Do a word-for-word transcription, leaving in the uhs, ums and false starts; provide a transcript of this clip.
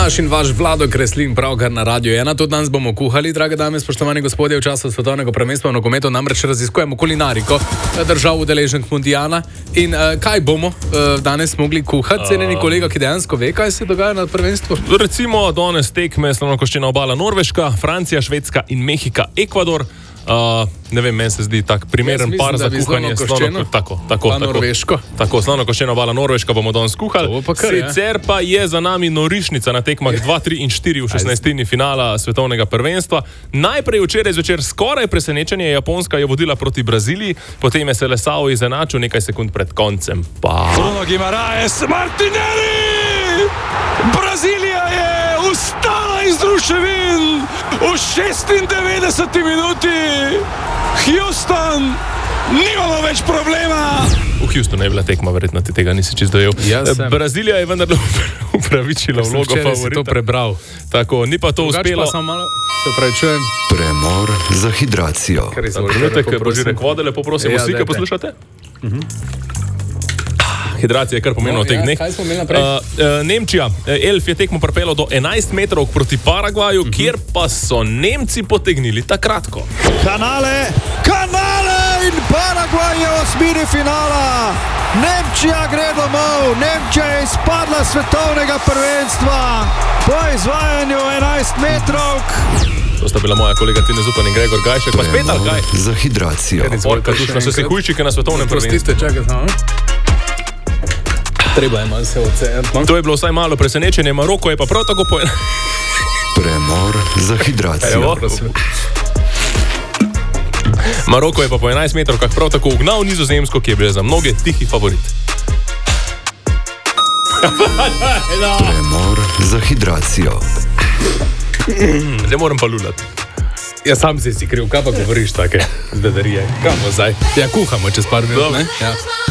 Naš in vaš Vlado Kreslin pravkar na Radio ena. Tudi danes bomo kuhali, drage dame, spoštovani gospodje, v času svetovnega prvenstva v nogometu namreč raziskujemo kulinariko držav udeleženk mundiala. In uh, kaj bomo uh, danes mogli kuhati? Cenjeni kolega, ki dejansko ve, kaj se dogaja na prvenstvu? Recimo danes tekme Slonokoščena obala Norveška, Francija, Švedska in Mehika, Ekvador. Uh, ne vem, meni se zdi tak primeren mislim, par za kuhanje slono, tako, tako, pa tako, Norveško. Tako, Slonokoščena obala Norveška bomo danes kuhali. Pa kar, Sicer pa je za nami norišnica na tekmah dva, tri in štiri v šestnajstini finala svetovnega prvenstva. Najprej včeraj zvečer skoraj presenečenje, Japonska je vodila proti Braziliji, potem je se Lesao izenačil nekaj sekund pred koncem. Pa... Bruno Guimaraes, Martinelli! Brazilija je ustala iz ruševin v šestindevetdeseti minuti. Houston, nimamo več problema. V Houstonu je bila tekma, verjetno ti tega nisi čisto dojel. Brazilija je vendar upravičila vlogo favorita. To prebral. Tako, ni pa to Drugač uspelo. Pa sam malo, se pravi, čujem. Premor za hidracijo. Trenutek, Božirek vode, lepo prosim, Ja, vsi, ki dajte. poslušate? Hidracija je kar pomembno No, v teh ja, dneh. kaj smo imeli naprej? Uh, uh, Nemčija, Elf je tekmo pripeljal do enajst metrov proti Paragvaju, uh -huh. kjer pa so Nemci potegnili ta kratko. Kanale, kanale in Paragvaj je v osmini finala. Nemčija gre domov, Nemčija je izpadla svetovnega prvenstva po izvajanju enajst metrovk. To sta bila moja kolega Tine Zupan in Gregor Gajšek. Pa spet ali kaj? Za hidracijo. Orka dušna, so se hujčike na svetovnem prvenstvu. Prostite, čakaj, samo. Treba je malo se oceniti. To je bilo vsaj malo presenečenje, Maroko je pa prav tako po... Premor za hidracijo. Evo, Maroko je pa po enajst metrovkah prav tako ugnal Nizozemsko, ki je bila za mnoge tihi favorit. Premor za hidracijo. Zdaj moram pa lulati. Ja, sam si si kriv, kaj pa govoriš take zvedarije? Kamo zdaj? Ja, kuhamo čez par minut, ne? Ja.